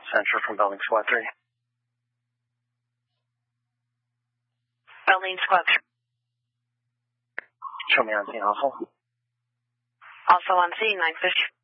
Center from Building Squad 3. Building Squad 3. Show me on scene also. Also on scene, 950.